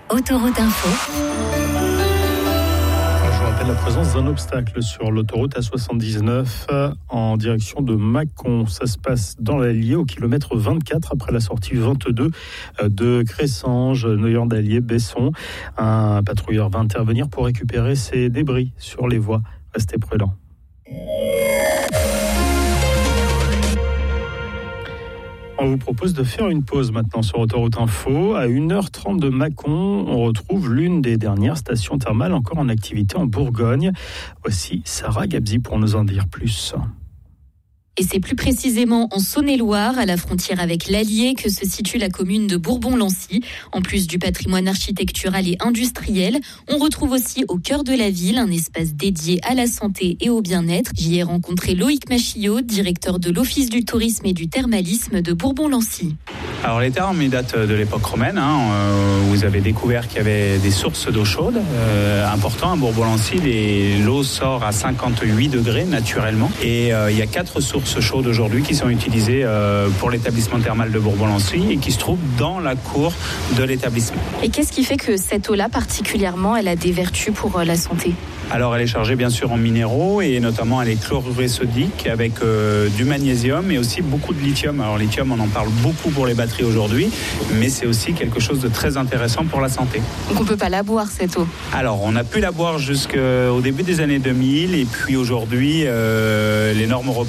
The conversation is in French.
Autoroute Info. Je vous rappelle la présence d'un obstacle sur l'autoroute A79 en direction de Mâcon. Ça se passe dans l'Allier au kilomètre 24 après la sortie 22 de Cressanges, Noyant-d'Allier, Besson. Un patrouilleur va intervenir pour récupérer ces débris sur les voies. Restez prudents. On vous propose de faire une pause maintenant sur Autoroute Info. À 1h30 de Mâcon, on retrouve l'une des dernières stations thermales encore en activité en Bourgogne. Voici Sarah Gabzi pour nous en dire plus. Et c'est plus précisément en Saône-et-Loire, à la frontière avec l'Allier, que se situe la commune de Bourbon-Lancy. En plus du patrimoine architectural et industriel, on retrouve aussi au cœur de la ville un espace dédié à la santé et au bien-être. J'y ai rencontré Loïc Machillot, directeur de l'Office du tourisme et du thermalisme de Bourbon-Lancy. Alors les thermes, ils datent de l'époque romaine. Vous avez découvert qu'il y avait des sources d'eau chaude importantes. À Bourbon-Lancy, l'eau sort à 58 degrés naturellement. Et il y a 4 sources chaudes aujourd'hui qui sont utilisées pour l'établissement thermal de Bourbon-Lancy et qui se trouvent dans la cour de l'établissement. Et qu'est-ce qui fait que cette eau-là particulièrement, elle a des vertus pour la santé ? Alors elle est chargée bien sûr en minéraux et notamment elle est chlorurée sodique avec du magnésium et aussi beaucoup de lithium. Alors lithium, on en parle beaucoup pour les batteries aujourd'hui, mais c'est aussi quelque chose de très intéressant pour la santé. Donc on ne peut pas la boire cette eau ? Alors on a pu la boire jusqu'au début des années 2000 et puis aujourd'hui les normes européennes